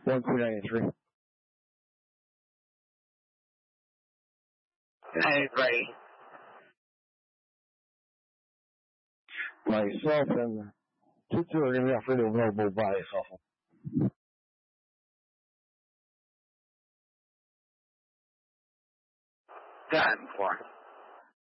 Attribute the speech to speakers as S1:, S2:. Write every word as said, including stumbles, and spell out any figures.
S1: one two nine three.
S2: Anybody?
S1: Myself and two two are going to be offered available by cell phone.
S2: Done for.